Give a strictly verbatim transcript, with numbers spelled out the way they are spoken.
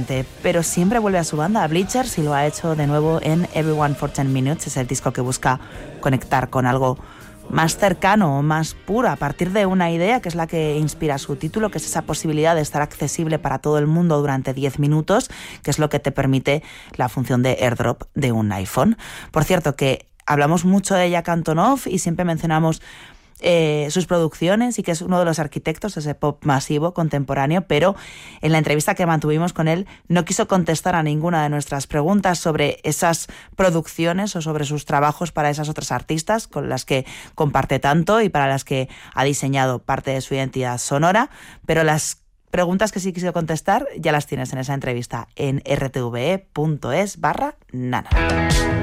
diferente, pero siempre vuelve a su banda, a Bleachers, y lo ha hecho de nuevo en Everyone for ten minutes. Es el disco que busca conectar con algo más cercano, más puro, a partir de una idea que es la que inspira su título, que es esa posibilidad de estar accesible para todo el mundo durante diez minutos, que es lo que te permite la función de AirDrop de un iPhone. Por cierto, que hablamos mucho de Jack Antonoff y siempre mencionamos Eh, sus producciones y que es uno de los arquitectos de ese pop masivo contemporáneo, pero en la entrevista que mantuvimos con él no quiso contestar a ninguna de nuestras preguntas sobre esas producciones o sobre sus trabajos para esas otras artistas con las que comparte tanto y para las que ha diseñado parte de su identidad sonora, pero las preguntas que sí quiso contestar ya las tienes en esa entrevista en r t v e punto es barra nana.